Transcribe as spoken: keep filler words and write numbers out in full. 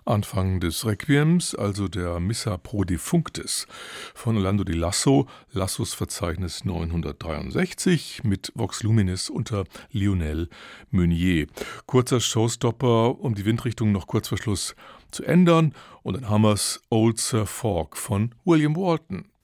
Anfang des Requiems, also der Missa pro defunctis von Orlando di Lasso, Lassos Verzeichnis neunhundertdreiundsechzig mit Vox Luminis unter Lionel Meunier. Kurzer Showstopper, um die Windrichtung noch kurz vor Schluss zu ändern, und dann haben wir's Old Sir Fawkes von William Walton.